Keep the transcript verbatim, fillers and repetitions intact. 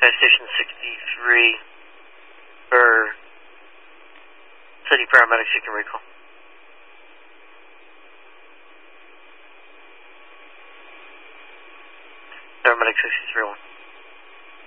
Fire Station sixty-three, for city paramedics, you can recall. Paramedic sixty-three one.